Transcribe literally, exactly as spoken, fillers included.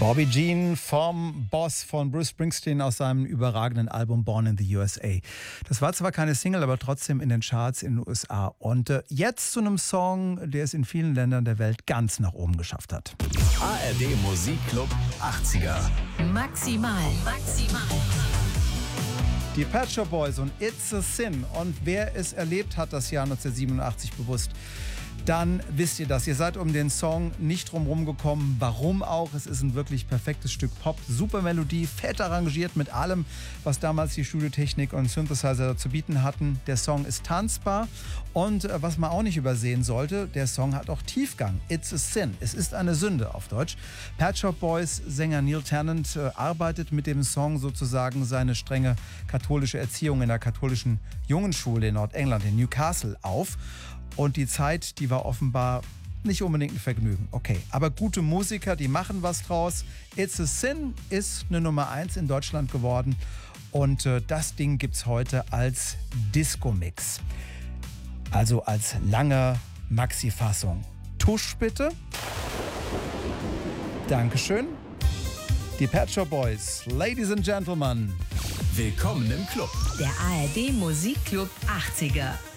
Bobby Jean vom Boss von Bruce Springsteen aus seinem überragenden Album Born in the U S A. Das war zwar keine Single, aber trotzdem in den Charts in den U S A. Und äh, jetzt zu einem Song, der es in vielen Ländern der Welt ganz nach oben geschafft hat. A R D Musikclub achtziger. Maximal, maximal. Die Pet Shop Boys und It's a Sin. Und wer es erlebt hat, das Jahr neunzehnhundertsiebenundachtzig bewusst, dann wisst ihr das. Ihr seid um den Song nicht drum gekommen. Warum auch? Es ist ein wirklich perfektes Stück Pop. Super Melodie, fett arrangiert mit allem, was damals die Studiotechnik und Synthesizer zu bieten hatten. Der Song ist tanzbar. Und äh, was man auch nicht übersehen sollte, der Song hat auch Tiefgang. It's a Sin. Es ist eine Sünde auf Deutsch. Pet Shop Boys Sänger Neil Tennant äh, arbeitet mit dem Song sozusagen seine strenge katholische Erziehung in der katholischen Jungenschule in Nordengland, in Newcastle, auf. Und die Zeit, die war offenbar nicht unbedingt ein Vergnügen. Okay, aber gute Musiker, die machen was draus. It's a Sin ist eine Nummer eins in Deutschland geworden. Und äh, das Ding gibt's heute als Disco-Mix. Also als lange Maxi-Fassung. Tusch bitte. Dankeschön. Die Pet Shop Boys, Ladies and Gentlemen. Willkommen im Club. Der A R D Musikclub achtziger.